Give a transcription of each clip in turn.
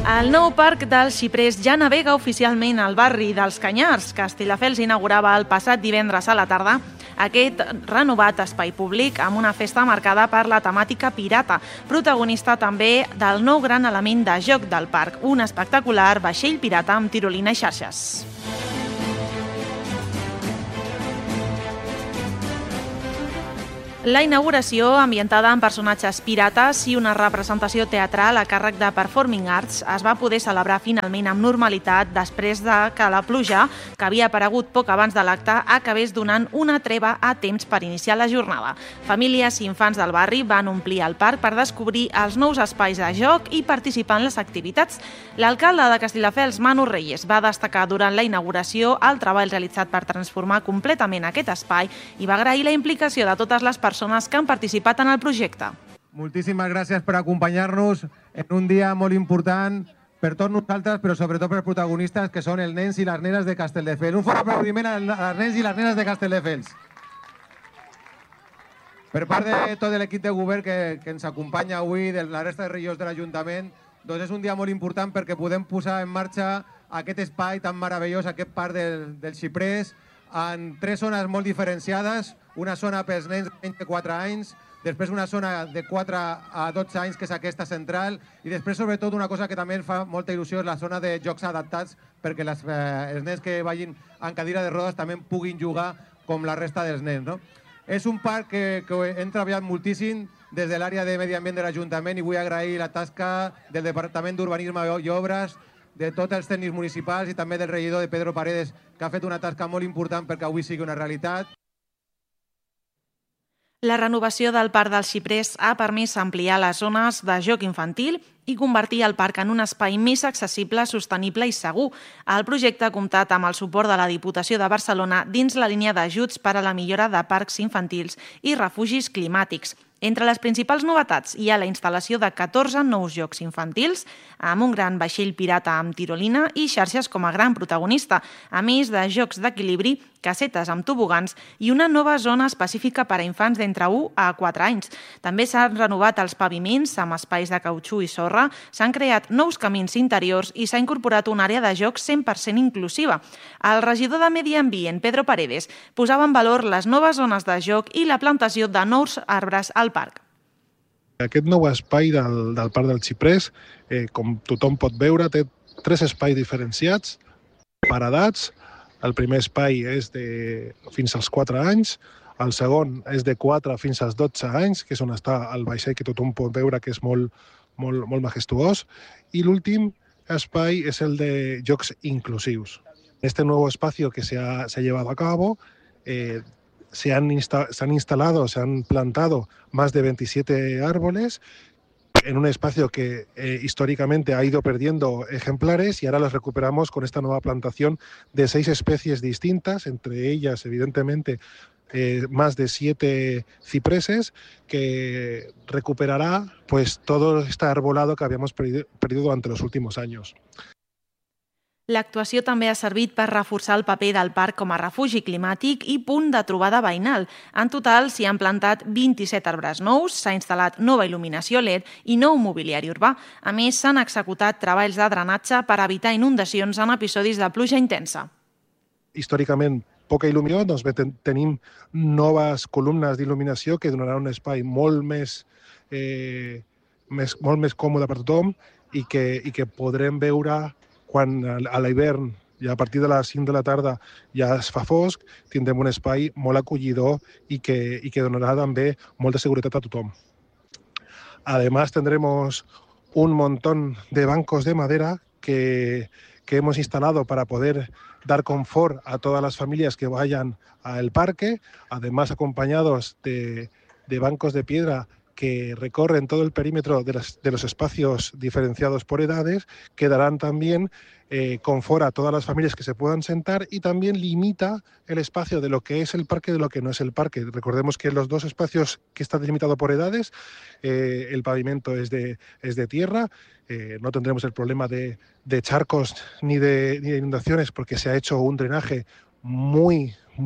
El nou parc dels Xiprers ja navega oficialment al barri dels Canyars. Castelldefels inaugurava el passat divendres a la tarda aquest renovat espai públic amb una festa marcada per la temàtica pirata, protagonista també del nou gran element de joc del parc, un espectacular vaixell pirata amb tirolina i xarxes. La inauguració, ambientada en personatges pirates i una representació teatral a càrrec de Performing Arts, es va poder celebrar finalment amb normalitat després de que la pluja, que havia aparegut poc abans de l'acte, acabés donant una treva a temps per iniciar la jornada. Famílies i infants del barri van omplir el parc per descobrir els nous espais de joc i participar en les activitats. L'alcalde de Castelldefels, Manu Reyes, va destacar durant la inauguració el treball realitzat per transformar completament aquest espai i va agrair la implicació de totes les persones que han participat en el projecte. Moltíssimes gràcies per acompanyar-nos en un dia molt important per tots nosaltres, però sobretot per protagonistes que són els nens i les nenes de Castelldefels. Un fort aplaudiment als nens i les nenes de Castelldefels. Per part de tot l'equip de govern que ens acompanya avui, de la resta de regidors de l'Ajuntament, doncs és un dia molt important perquè podem posar en marxa aquest espai tan meravellós, aquest parc dels Xiprers, en 3 zones molt diferenciades, una zona pels nens de menys de 4 anys, després una zona de 4 a 12 anys, que és aquesta central, i després, sobretot, una cosa que també ens fa molta il·lusió és la zona de jocs adaptats perquè els nens que vagin en cadira de rodes també puguin jugar com la resta dels nens, no? És un parc que hem treballat moltíssim des de l'àrea de Medi Ambient de l'Ajuntament i vull agrair la tasca del Departament d'Urbanisme i Obres, de tots els tècnics municipals i també del regidor de Pedro Paredes, que ha fet una tasca molt important perquè avui sigui una realitat. La renovació del Parc dels Xiprers ha permès ampliar les zones de joc infantil i convertir el parc en un espai més accessible, sostenible i segur. El projecte ha comptat amb el suport de la Diputació de Barcelona dins la línia d'ajuts per a la millora de parcs infantils i refugis climàtics. Entre les principals novetats hi ha la instal·lació de 14 nous jocs infantils amb un gran vaixell pirata amb tirolina i xarxes com a gran protagonista, a més de jocs d'equilibri, casetes amb tobogans i una nova zona específica per a infants d'entre 1 a 4 anys. També s'han renovat els paviments amb espais de cautxú i sorra, s'han creat nous camins interiors i s'ha incorporat una àrea de jocs 100% inclusiva. El regidor de Medi Ambient, Pedro Paredes, posava en valor les noves zones de joc i la plantació de nous arbres al parc. Aquest nou espai del Parc dels Xiprers, com tothom pot veure, té 3 espais diferenciats per edats. El primer espai és fins als 4 anys, el segon és de 4 fins als 12 anys, que és on està el vaixell que tothom pot veure que és molt majestuós, i l'últim espai és el de jocs inclusius. Este nuevo espacio que se ha llevado a cabo, se han instalado, se han plantado más de 27 árboles en un espacio que históricamente ha ido perdiendo ejemplares y ahora los recuperamos con esta nueva plantación de 6 especies distintas, entre ellas, evidentemente, más de 7 cipreses, que recuperará pues todo este arbolado que habíamos perdido durante los últimos años. L'actuació també ha servit per reforçar el paper del parc com a refugi climàtic i punt de trobada veïnal. En total s'hi han plantat 27 arbres nous, s'ha instal·lat nova il·luminació LED i nou mobiliari urbà. A més, s'han executat treballs de drenatge per evitar inundacions en episodis de pluja intensa. Històricament, poca il·luminació, doncs tenim noves columnes d'il·luminació que donaran un espai molt més còmode per tothom i que podrem veure quan a l'hivern i a partir de les 5 de la tarda ja es fa fosc, tindrem un espai molt acollidor i que donarà també molta seguretat a tothom. Además, tendremos un montón de bancos de madera que hemos instalado para poder dar confort a todas las familias que vayan al parque, además acompañados de bancos de piedra que recorren todo el perímetro de los espacios diferenciados por edades, que darán también confort a todas las familias que se puedan sentar y también limita el espacio de lo que es el parque de lo que no es el parque. Recordemos que los 2 espacios que están delimitados por edades, el pavimento es de tierra, no tendremos el problema de charcos ni de inundaciones porque se ha hecho un drenaje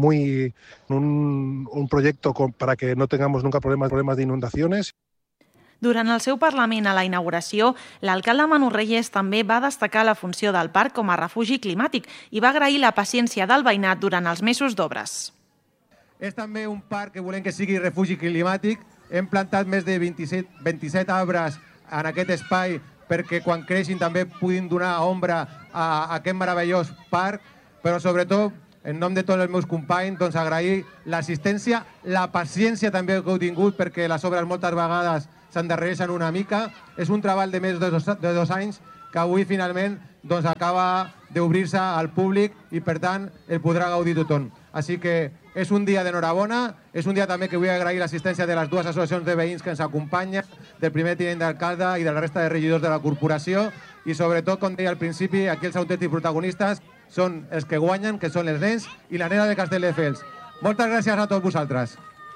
un proyecto para que no tengamos nunca problemas de inundaciones. Durant el seu parlament a la inauguració, l'alcalde Manu Reyes també va destacar la funció del parc com a refugi climàtic i va agrair la paciència del veïnat durant els mesos d'obres. És també un parc que volem que sigui refugi climàtic. Hem plantat més de 27 arbres en aquest espai perquè quan creixin també puguin donar ombra a aquest meravellós parc, però sobretot, en nom de tots els meus companys, doncs agrair l'assistència, la paciència també que heu tingut, perquè les obres moltes vegades s'endarrereixen una mica. És un treball de més de 2 anys que avui finalment doncs, acaba d'obrir-se al públic i per tant el podrà gaudir tothom. Així que és un dia d'enhorabona, és un dia també que vull agrair l'assistència de les dues associacions de veïns que ens acompanyen, del primer tinent d'alcalde i de la resta de regidors de la corporació i sobretot, com deia al principi, aquí els autèntics protagonistes són els que guanyen, que són els nens i la nena de Castelldefels. Moltes gràcies a tots vosaltres.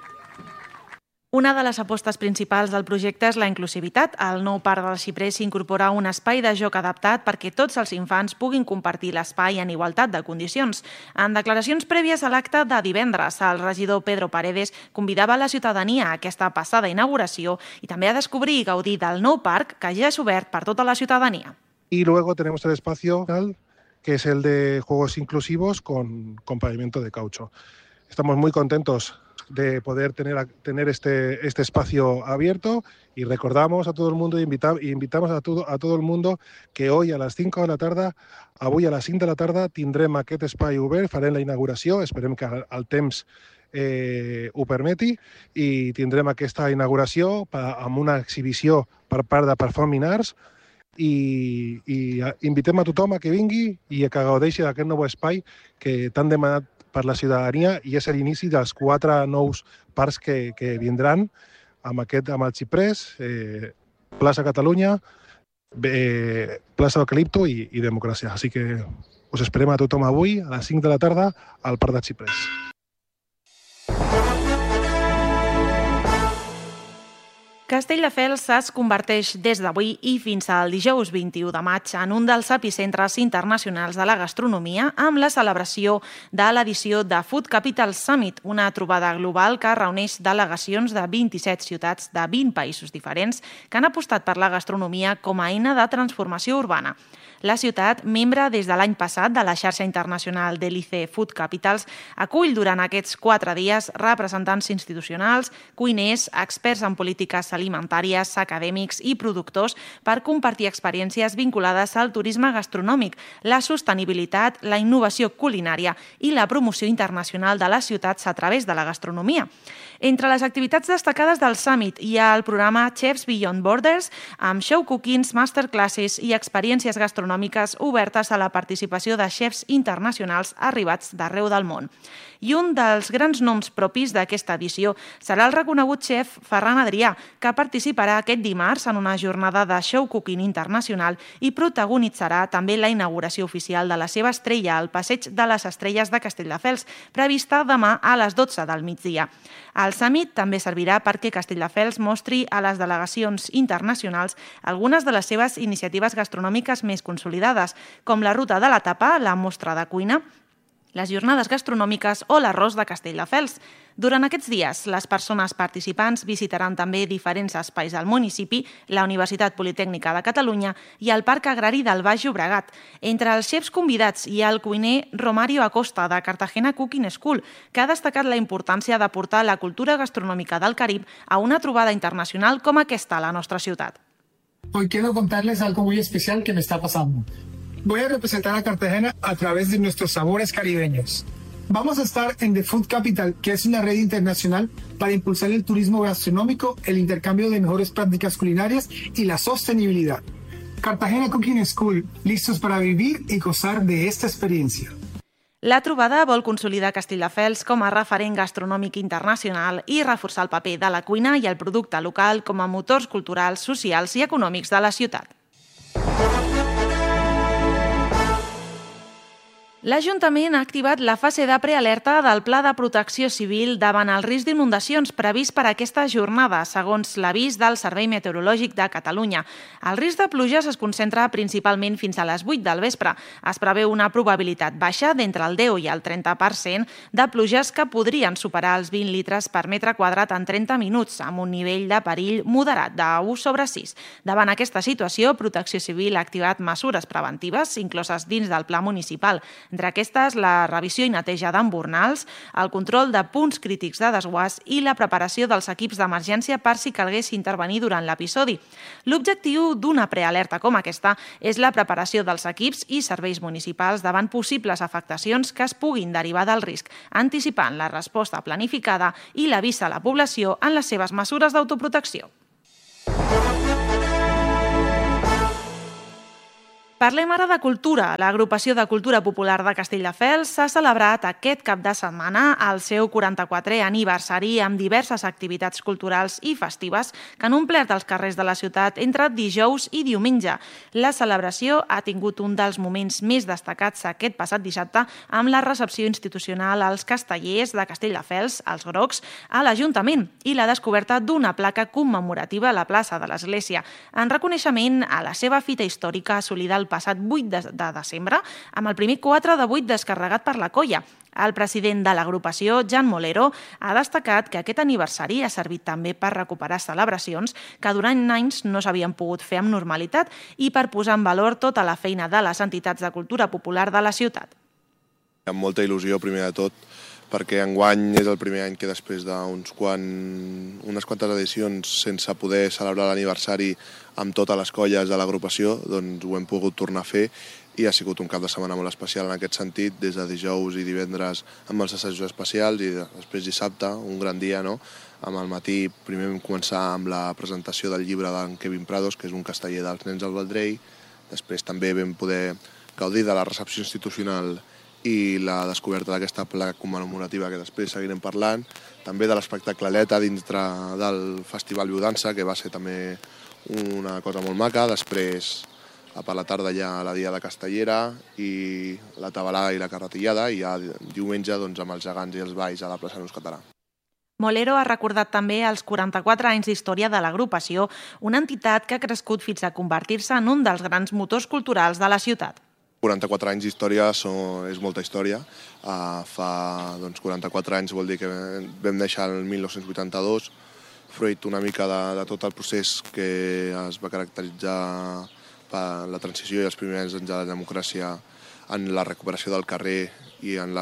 Una de les apostes principals del projecte és la inclusivitat. Al nou parc del Xiprer s'incorpora un espai de joc adaptat perquè tots els infants puguin compartir l'espai en igualtat de condicions. En declaracions prèvies a l'acte de divendres, el regidor Pedro Paredes convidava la ciutadania a aquesta passada inauguració i també a descobrir i gaudir del nou parc que ja és obert per tota la ciutadania. Y luego tenemos el espacio que es el de juegos inclusivos con pavimento de caucho. Estamos muy contentos de poder tener este espacio abierto y recordamos a todo el mundo y invitamos a todo el mundo que hoy a les 5 de la tarda, avui a les 5 de la tarda tindrem aquest espai obert, farem la inauguració, esperem que el temps ho permeti i tindrem aquesta inauguració amb una exhibició per part de Performing Arts i invitem a tothom a que vingui i a que gaudeixi d'aquest nou espai que t'han demanat per la ciutadania i és l'inici dels 4 nous parcs que vindran amb el Xiprés, Plaça Catalunya, Plaça Eucalipto i Democràcia. Així que us esperem a tothom avui a les 5 de la tarda al Parc del Xiprés. Castelldefels es converteix des d'avui i fins al dijous 21 de maig en un dels epicentres internacionals de la gastronomia amb la celebració de l'edició de Food Capital Summit, una trobada global que reuneix delegacions de 27 ciutats de 20 països diferents que han apostat per la gastronomia com a eina de transformació urbana. La ciutat, membre des de l'any passat de la xarxa internacional d'Elice Food Capitals, acull durant aquests 4 dies representants institucionals, cuiners, experts en polítiques alimentàries, acadèmics i productors per compartir experiències vinculades al turisme gastronòmic, la sostenibilitat, la innovació culinària i la promoció internacional de les ciutats a través de la gastronomia. Entre les activitats destacades del Summit hi ha el programa Chefs Beyond Borders, amb show cookings, masterclasses i experiències gastronòmiques obertes a la participació de xefs internacionals arribats d'arreu del món. I un dels grans noms propis d'aquesta edició serà el reconegut xef Ferran Adrià, que participarà aquest dimarts en una jornada de show cooking internacional i protagonitzarà també la inauguració oficial de la seva estrella al Passeig de les Estrelles de Castelldefels, prevista demà a les 12 del migdia. El Summit també servirà perquè Castelldefels mostri a les delegacions internacionals algunes de les seves iniciatives gastronòmiques més consolidades, com la Ruta de la Tapa, la mostra de cuina, les jornades gastronòmiques o l'arròs de Castelldefels. Durant aquests dies, les persones participants visitaran també diferents espais del municipi, la Universitat Politècnica de Catalunya i el Parc Agrari del Baix Llobregat. Entre els xefs convidats hi ha el cuiner Romario Acosta, de Cartagena Cooking School, que ha destacat la importància de portar la cultura gastronòmica del Carib a una trobada internacional com aquesta a la nostra ciutat. Hoy quiero contarles algo muy especial que me está pasando. Voy a representar a Cartagena a través de nuestros sabores caribeños. Vamos a estar en The Food Capital, que es una red internacional para impulsar el turismo gastronómico, el intercambio de mejores prácticas culinarias y la sostenibilidad. Cartagena Cooking School, listos para vivir y gozar de esta experiencia. La trobada vol consolidar Castelldefels com a referent gastronòmic internacional i reforçar el paper de la cuina i el producte local com a motors culturals, socials i econòmics de la ciutat. L'Ajuntament ha activat la fase de prealerta del Pla de Protecció Civil davant el risc d'inundacions previst per aquesta jornada, segons l'avís del Servei Meteorològic de Catalunya. El risc de pluges es concentra principalment fins a les 8 del vespre. Es preveu una probabilitat baixa d'entre el 10 i el 30% de pluges que podrien superar els 20 litres per metre quadrat en 30 minuts, amb un nivell de perill moderat de 1/6. Davant aquesta situació, Protecció Civil ha activat mesures preventives, incloses dins del Pla Municipal. Entre aquestes, la revisió i neteja d'embornals, el control de punts crítics de desguàs i la preparació dels equips d'emergència per si calgués intervenir durant l'episodi. L'objectiu d'una prealerta com aquesta és la preparació dels equips i serveis municipals davant possibles afectacions que es puguin derivar del risc, anticipant la resposta planificada i l'avís a la població en les seves mesures d'autoprotecció. Parlem ara de cultura. L'Agrupació de Cultura Popular de Castelldefels s'ha celebrat aquest cap de setmana el seu 44è aniversari amb diverses activitats culturals i festives que han omplert els carrers de la ciutat entre dijous i diumenge. La celebració ha tingut un dels moments més destacats aquest passat dissabte amb la recepció institucional als castellers de Castelldefels, els Grocs, a l'Ajuntament i la descoberta d'una placa commemorativa a la plaça de l'Església, en reconeixement a la seva fita històrica assolida el passat 8 de desembre, amb el primer 4 de 8 descarregat per la colla. El president de l'agrupació, Jan Molero, ha destacat que aquest aniversari ha servit també per recuperar celebracions que durant anys no s'havien pogut fer amb normalitat i per posar en valor tota la feina de les entitats de cultura popular de la ciutat. Amb molta il·lusió, primer de tot, perquè enguany és el primer any que després d'unes quantes edicions sense poder celebrar l'aniversari amb totes les colles de l'agrupació, doncs ho hem pogut tornar a fer i ha sigut un cap de setmana molt especial en aquest sentit, des de dijous i divendres amb els assajos especials i després dissabte, un gran dia, no? Amb el matí primer vam començar amb la presentació del llibre d'en Kevin Prados, que és un casteller dels nens del Vendrell, després també vam poder gaudir de la recepció institucional i la descoberta d'aquesta placa commemorativa que després seguirem parlant, també de l'espectacle Aleta dintre del Festival Viudança, que va ser també una cosa molt maca, després per la tarda ja la Diada Castellera i la tabalada i la carretillada i ja diumenge amb els gegants i els balls a la plaça Nus Català. Molero ha recordat també els 44 anys d'història de l'agrupació, una entitat que ha crescut fins a convertir-se en un dels grans motors culturals de la ciutat. 44 anys d'història és molta història. Fa 44 anys vol dir que vam néixer el 1982, fruit una mica de tot el procés que es va caracteritzar per la transició i els primers anys de la democràcia en la recuperació del carrer i en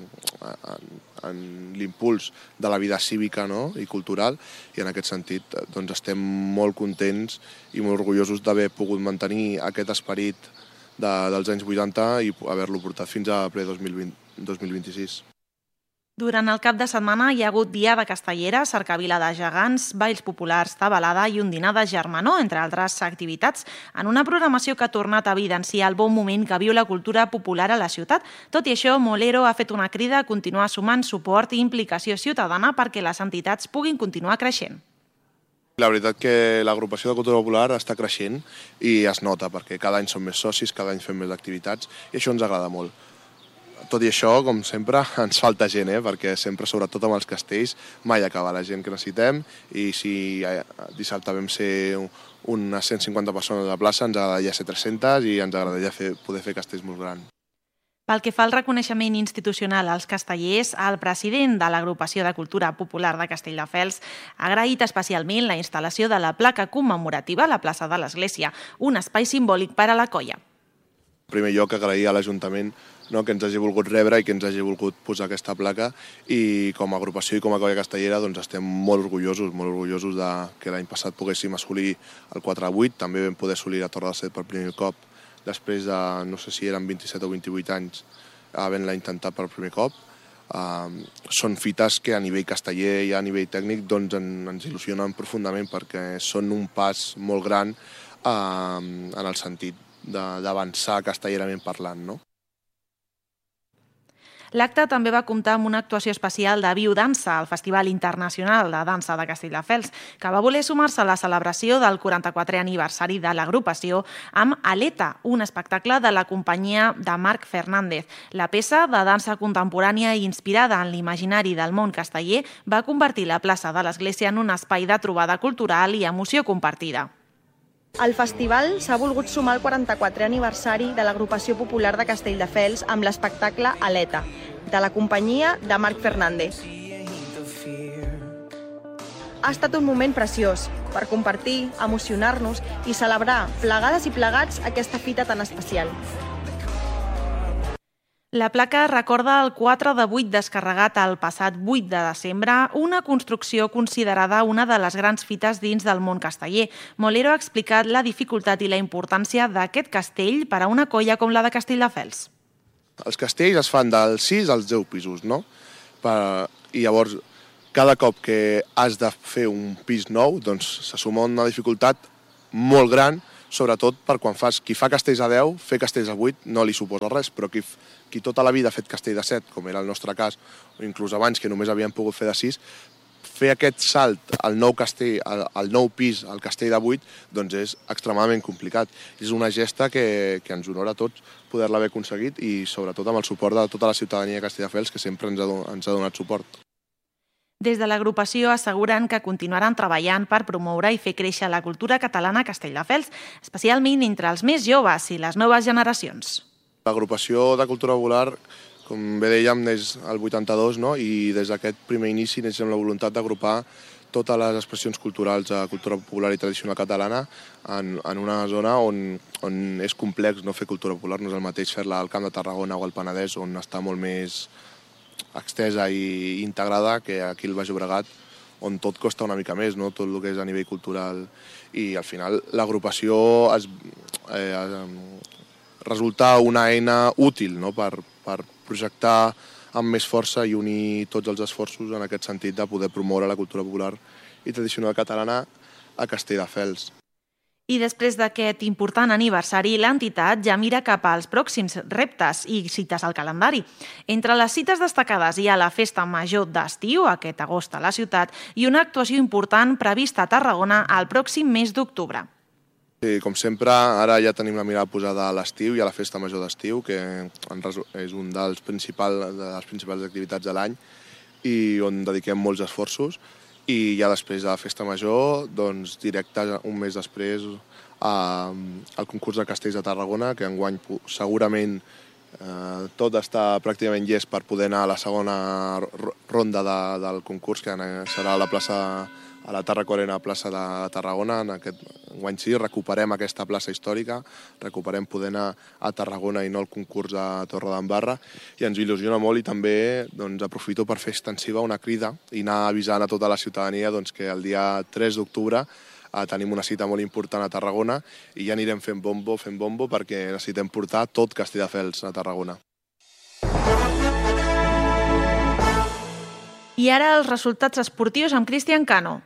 l'impuls de la vida cívica, no? I cultural, i en aquest sentit estem molt contents i molt orgullosos d'haver pogut mantenir aquest esperit dels anys 80 i haver-lo portat fins a ple 2026. Durant el cap de setmana hi ha hagut Diada Castellera, cercavila de gegants, balls populars, tabalada i un dinar de germanor, entre altres activitats, en una programació que ha tornat a evidenciar el bon moment que viu la cultura popular a la ciutat. Tot i això, Molero ha fet una crida a continuar sumant suport i implicació ciutadana perquè les entitats puguin continuar creixent. La veritat que l'agrupació de cultura popular està creixent i es nota perquè cada any som més socis, cada any fem més activitats i això ens agrada molt. Tot i això, com sempre, ens falta gent, perquè sempre, sobretot amb els castells, mai acaba la gent que necessitem i si dissabte vam ser unes 150 persones a la plaça, ens agradaria ser 300 i ens agradaria poder fer castells molt grans. Pel que fa al reconeixement institucional als castellers, el president de l'Agrupació de Cultura Popular de Castelldefels ha agraït especialment la instal·lació de la placa commemorativa a la plaça de l'Església, un espai simbòlic per a la colla. En primer lloc, agrair a l'Ajuntament que ens hagi volgut rebre i que ens hagi volgut posar aquesta placa i com a agrupació i com a colla castellera estem molt orgullosos que l'any passat poguéssim assolir el 4/8, també vam poder assolir la Torre del Set per primer cop després de, no sé si eren 27 o 28 anys, havent-la intentat per primer cop. Són fites que a nivell casteller i a nivell tècnic ens il·lusionen profundament perquè són un pas molt gran en el sentit d'avançar castellerament parlant, no? L'acte també va comptar amb una actuació especial de Biodansa, el Festival Internacional de Dansa de Castelldefels, que va voler sumar-se a la celebració del 44è aniversari de l'agrupació amb Aleta, un espectacle de la companyia de Marc Fernández. La peça de dansa contemporània i inspirada en l'imaginari del món casteller va convertir la plaça de l'església en un espai de trobada cultural i emoció compartida. El festival s'ha volgut sumar al 44è aniversari de l'agrupació popular de Castelldefels amb l'espectacle Aleta, de la companyia de Marc Fernández. Ha estat un moment preciós per compartir, emocionar-nos i celebrar, plegades i plegats, aquesta fita tan especial. La placa recorda el 4 de 8 descarregat el passat 8 de desembre, una construcció considerada una de les grans fites dins del món casteller. Molero ha explicat la dificultat i la importància d'aquest castell per a una colla com la de Castelldefels. Els castells es fan dels 6 als 10 pisos, no? I llavors, cada cop que has de fer un pis nou, doncs se suma una dificultat molt gran, sobretot per quan qui fa castells a 10, fer castells a 8 no li suposa res, però qui tota la vida ha fet castell de 7, com era el nostre cas, o inclús abans que només havíem pogut fer de 6, fer aquest salt al nou castell, al nou pis, al castell de 8, doncs és extremadament complicat. És una gesta que ens honora a tots poder-la haver aconseguit i sobretot amb el suport de tota la ciutadania de Castelldefels, que sempre ens ha donat suport. Des de l'agrupació asseguren que continuaran treballant per promoure i fer créixer la cultura catalana a Castelldefels, especialment entre els més joves i les noves generacions. L'agrupació de cultura popular, com bé dèiem, neix el 82, no? I des d'aquest primer inici neix amb la voluntat d'agrupar totes les expressions culturals de cultura popular i tradicional catalana en una zona on és complex no fer cultura popular. No és el mateix fer-la al Camp de Tarragona o al Penedès, on està molt més extesa i integrada, que aquí al Baix Llobregat, on tot costa una mica més, no? Tot el que és a nivell cultural. I al final l'agrupació resulta una eina útil, no? per projectar amb més força i unir tots els esforços en aquest sentit de poder promoure la cultura popular i tradicional catalana a Castelldefels. I després d'aquest important aniversari, l'entitat ja mira cap als pròxims reptes i cites al calendari. Entre les cites destacades hi ha la Festa Major d'estiu, aquest agost a la ciutat, i una actuació important prevista a Tarragona el pròxim mes d'octubre. Sí, com sempre, ara ja tenim la mirada posada a l'estiu i a la Festa Major d'estiu, que és una de les principals activitats de l'any i on dediquem molts esforços. I ja després de la Festa Major, doncs directe un mes després al concurs de castells de Tarragona, que enguany segurament tot està pràcticament llest per poder anar a la segona ronda del concurs, que serà a la Tarracorena, plaça de Tarragona. Enguany sí, recuperem aquesta plaça històrica, recuperem poder anar a Tarragona i no al concurs de Torredembarra, i ens il·lusiona molt, i també aprofito per fer extensiva una crida i anar avisant a tota la ciutadania que el dia 3 d'octubre tenim una cita molt important a Tarragona i ja anirem fent bombo perquè necessitem portar tot Castelldefels a Tarragona. I ara els resultats esportius amb Cristian Cano.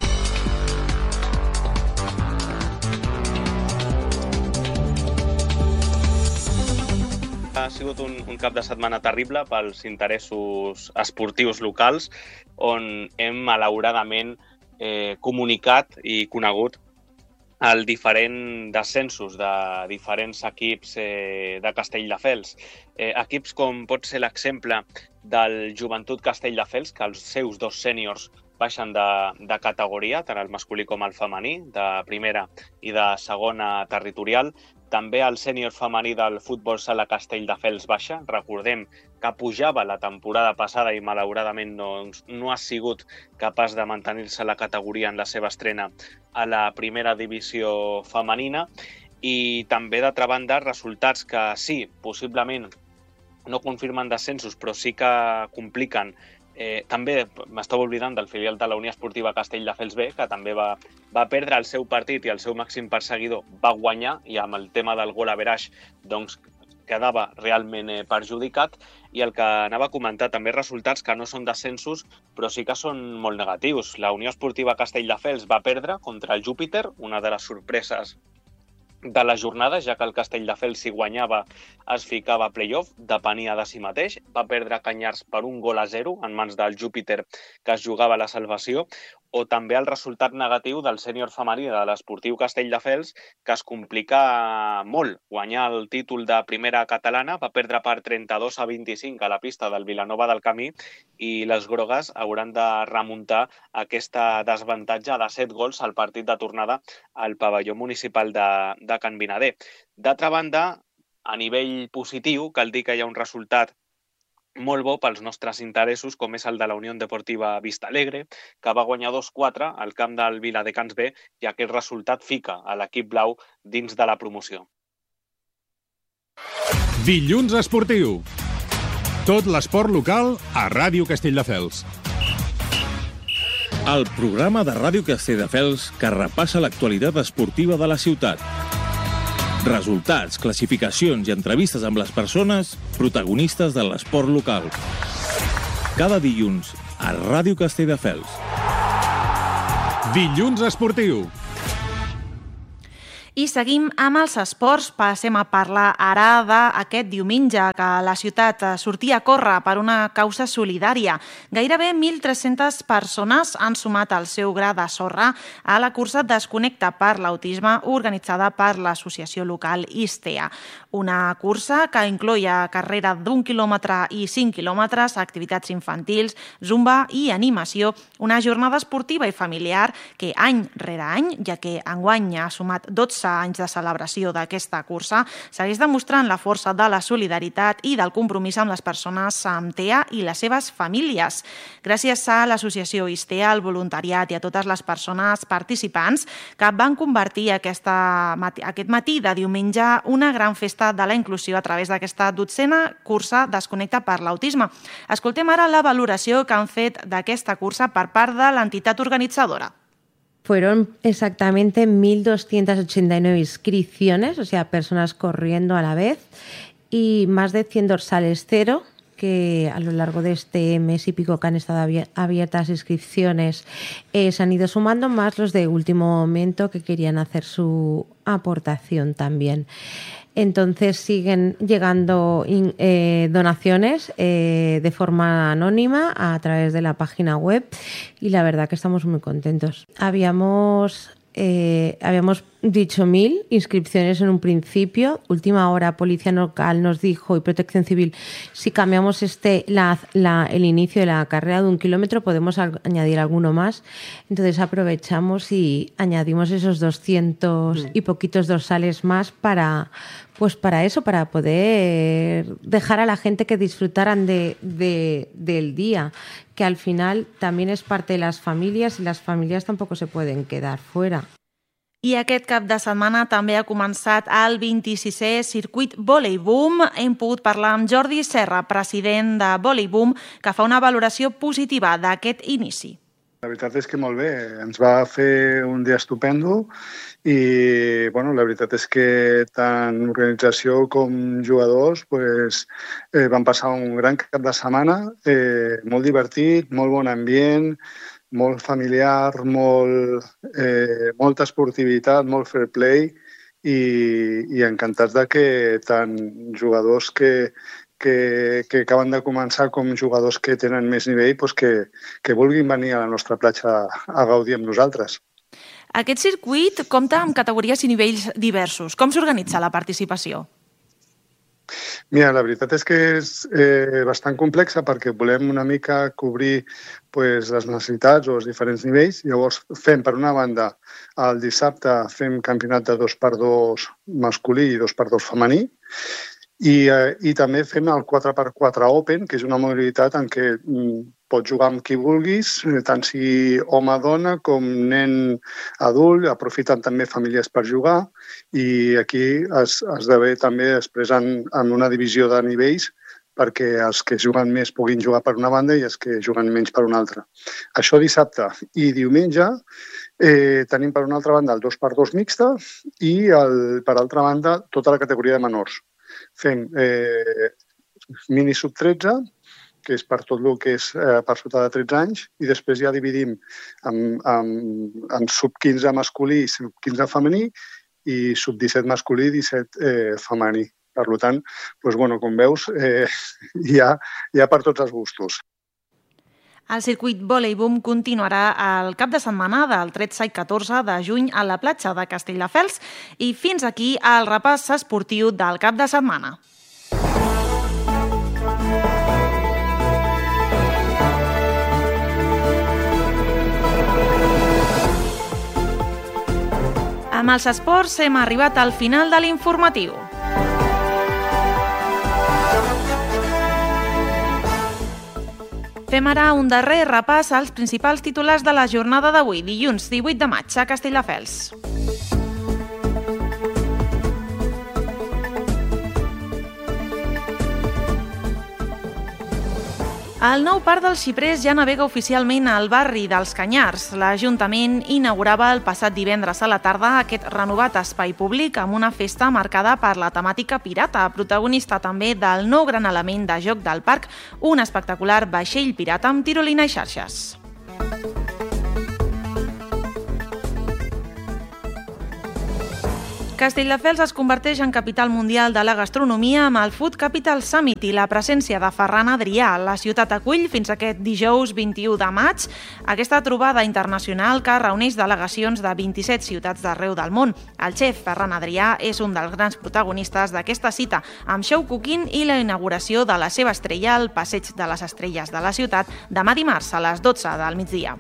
Ha sigut un cap de setmana terrible pels interessos esportius locals, on hem malauradament comunicat i conegut el diferent descensos de diferents equips de Castelldefels. Equips com pot ser l'exemple del Joventut Castelldefels, que els seus 2 sèniors baixen de categoria, tant el masculí com el femení, de primera i de segona territorial. També el sènior femení del futbol sala Castelldefels baixa. Recordem que pujava la temporada passada i malauradament no ha sigut capaç de mantenir-se la categoria en la seva estrena a la primera divisió femenina. I també, d'altra banda, resultats que sí, possiblement no confirmen descensos, però sí que compliquen. També m'estava oblidant del filial de la Unió Esportiva Castelldefels B, que també va perdre el seu partit i el seu màxim perseguidor va guanyar, i amb el tema del gol average quedava realment perjudicat. I el que anava a comentar, també resultats que no són descensos, però sí que són molt negatius. La Unió Esportiva Castelldefels va perdre contra el Júpiter, una de les sorpreses de la jornada, ja que el Castelldefels, si guanyava, es ficava a play-off, depenia de si mateix. Va perdre a Canyars per 1-0 en mans del Júpiter, que es jugava la salvació, o també el resultat negatiu del sènior femení de l'Esportiu Castelldefels, que es complica molt guanyar el títol de primera catalana, va perdre per 32-25 a la pista del Vilanova del Camí, i les grogues hauran de remuntar aquesta desavantatge de 7 gols al partit de tornada al pavelló municipal de Can Vinader. D'altra banda, a nivell positiu, cal dir que hi ha un resultat molt bo pels nostres interessos, com és el de la Unió Deportiva Vistalegre, que va guanyar 2-4 al camp del Viladecans B, i aquest resultat fica a l'equip blau dins de la promoció. Dilluns esportiu. Tot l'esport local a Ràdio Castelldefels. El programa de Ràdio Castelldefels que repassa l'actualitat esportiva de la ciutat. Resultats, classificacions i entrevistes amb les persones protagonistes de l'esport local. Cada dilluns a Ràdio Castelldefels. Dilluns esportiu. I seguim amb els esports. Passem a parlar ara d'aquest diumenge que la ciutat sortia a córrer per una causa solidària. Gairebé 1.300 persones han sumat el seu gra de sorra a la cursa Desconnecta per l'autisme organitzada per l'associació local ISTEA. Una cursa que incloïa carrera d'1 quilòmetre i 5 quilòmetres, activitats infantils, zumba i animació, una jornada esportiva i familiar que any rere any, ja que enguany ha sumat 12 anys de celebració d'aquesta cursa, segueix demostrant la força de la solidaritat i del compromís amb les persones amb TEA i les seves famílies. Gràcies a l'associació ISTEA, al voluntariat i a totes les persones participants que van convertir aquest matí de diumenge una gran festa de la inclusió a través d'aquesta 12a cursa Desconnecta per l'autisme. Escoltem ara la valoració que han fet d'aquesta cursa per part de l'entitat organitzadora. Fueron exactamente 1.289 inscripciones, o sea, personas corriendo a la vez, y más de 100 dorsales cero, que a lo largo de este mes y pico que han estado abiertas inscripciones se han ido sumando, más los de último momento que querían hacer su aportación también. Entonces siguen llegando donaciones de forma anónima a través de la página web y la verdad que estamos muy contentos. Habíamos dicho 1.000 inscripciones en un principio. Última hora, Policía Local nos dijo y Protección Civil, si cambiamos el inicio de la carrera de 1 kilómetro podemos añadir alguno más. Entonces aprovechamos y añadimos esos 200 y poquitos dorsales más para eso, para poder dejar a la gente que disfrutaran del día, que al final también es parte de las familias y las familias tampoco se pueden quedar fuera. I aquest cap de setmana també ha començat el 26è circuit Volleyboom. Hem pogut parlar amb Jordi Serra, president de Volleyboom, que fa una valoració positiva d'aquest inici. La veritat és que molt bé, ens va fer un dia estupendo i la veritat és que tant organització com jugadors van passar un gran cap de setmana, molt divertit, molt bon ambient, molt familiar, molta esportivitat, molt fair play i encantats de que tant jugadors que acaben de començar com jugadors que tenen més nivell que vulguin venir a la nostra platja a gaudir amb nosaltres. Aquest circuit compta amb categories i nivells diversos. Com s'organitza la participació? Mira, la veritat és que és bastant complexa perquè volem una mica cobrir les necessitats o els diferents nivells. Llavors fem, per una banda, el dissabte fem campionat de 2x2 masculí i 2x2 femení i també fem el 4x4 Open, que és una modalitat en què pots jugar amb qui vulguis, tant si home-dona com nen adult, aprofiten també famílies per jugar i aquí es esdevé també després en una divisió de nivells perquè els que juguen més puguin jugar per una banda i els que juguen menys per una altra. Això dissabte. I diumenge tenim per una altra banda el 2x2 mixta i per altra banda tota la categoria de menors. Fem mini sub-13, que és per tot el que és per sota de 13 anys, i després ja dividim en sub-15 masculí i sub-15 femení i sub-17 masculí i 17 femení. Per tant, com veus, hi ha per tots els gustos. El circuit Volleyboom continuarà el cap de setmana del 13 i 14 de juny a la platja de Castelldefels i fins aquí el repàs esportiu del cap de setmana. Amb els esports hem arribat al final de l'informatiu. Fem ara un darrer repàs als principals titulars de la jornada d'avui, dilluns 18 de maig, a Castelldefels. El nou parc del Xiprés ja navega oficialment al barri dels Canyars. L'Ajuntament inaugurava el passat divendres a la tarda aquest renovat espai públic amb una festa marcada per la temàtica pirata, protagonista també del nou gran element de joc del parc, un espectacular vaixell pirata amb tirolina i xarxes. Castelldefels es converteix en capital mundial de la gastronomia amb el Food Capital Summit i la presència de Ferran Adrià. La ciutat acull fins aquest dijous 21 de maig aquesta trobada internacional que reuneix delegacions de 27 ciutats d'arreu del món. El xef Ferran Adrià és un dels grans protagonistes d'aquesta cita, amb show cooking i la inauguració de la seva estrella al Passeig de les Estrelles de la ciutat demà dimarts a les 12 del migdia.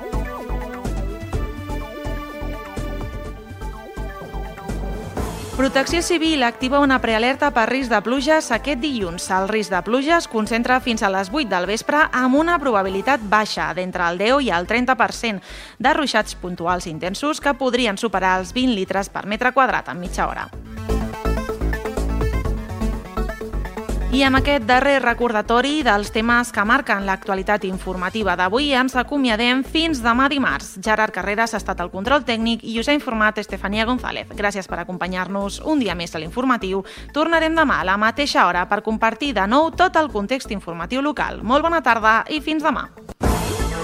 Protecció Civil activa una prealerta per risc de pluges aquest dilluns. El risc de pluja es concentra fins a les 8 del vespre amb una probabilitat baixa d'entre el 10 i el 30% de ruixats puntuals intensos que podrien superar els 20 litres per metre quadrat en mitja hora. I amb aquest darrer recordatori dels temes que marquen l'actualitat informativa d'avui ens acomiadem fins demà dimarts. Gerard Carreras ha estat al control tècnic i us ha informat Estefania González. Gràcies per acompanyar-nos un dia més a l'informatiu. Tornarem demà a la mateixa hora per compartir de nou tot el context informatiu local. Molt bona tarda i fins demà.